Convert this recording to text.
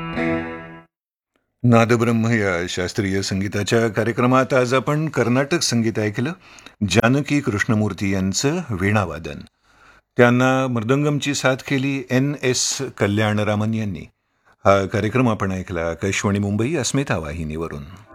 नादब्रह्म या शास्त्रीय संगीताच्या कार्यक्रमात आज आपण कर्नाटक संगीत ऐकलं. जानकी कृष्णमूर्ती यांचं वीणावादन. त्यांना मृदंगमची साथ केली NS कल्याणरामन यांनी. हा कार्यक्रम आपण ऐकला आकाशवाणी मुंबई अस्मिता वाहिनीवरून.